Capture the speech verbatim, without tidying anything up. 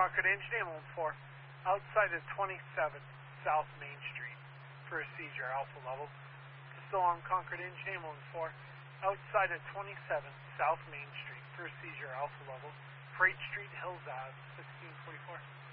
Concord Engine Ambulance four, outside of twenty-seven South Main Street for a seizure, alpha level. Still on Concord Engine Ambulance four, outside of twenty-seven South Main Street for a seizure, alpha level. Freight Street, Hills Ave, sixteen forty-four.